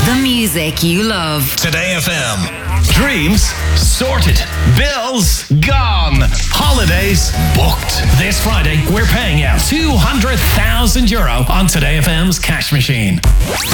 The music you love. Today FM. Dreams sorted. Bills gone. Holidays booked. This Friday, we're paying out €200,000 on Today FM's cash machine.